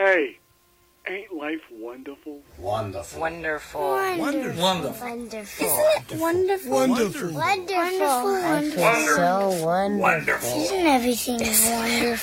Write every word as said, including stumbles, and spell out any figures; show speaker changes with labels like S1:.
S1: Hey, ain't life wonderful?
S2: Wonderful.
S3: Wonderful.
S4: Wonderful.
S2: Wonderful.
S5: Wonderful.
S4: Isn't it wonderful?
S5: Wonderful.
S4: Wonderful.
S5: I feel so wonderful.
S2: Wonderful.
S5: Isn't everything wonderful?